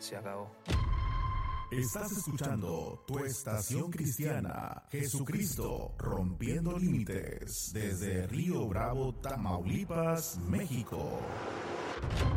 Se acabó. Estás escuchando tu estación cristiana, Jesucristo rompiendo límites, desde Río Bravo, Tamaulipas, México.